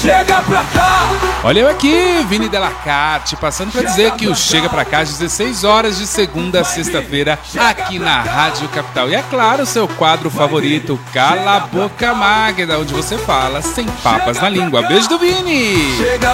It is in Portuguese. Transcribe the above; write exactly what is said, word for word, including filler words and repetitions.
Chega pra cá. Olha eu aqui, Vini Delacarte, passando pra dizer que o Chega Pra Cá às dezesseis horas de segunda a sexta-feira aqui na Rádio Capital. E é claro, o seu quadro favorito, Cala a Boca Magda, onde você fala sem papas na língua. Beijo do Vini! Chega